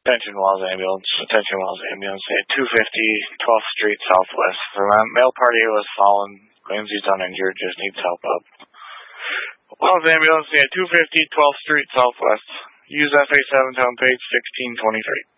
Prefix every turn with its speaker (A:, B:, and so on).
A: Attention Wells Ambulance. Attention Wells Ambulance. At 250 12th Street Southwest. Male party was fallen. Claims he's uninjured. Just needs help up. Wells Ambulance at 250 12th Street Southwest. Use FA7 to on page 1623.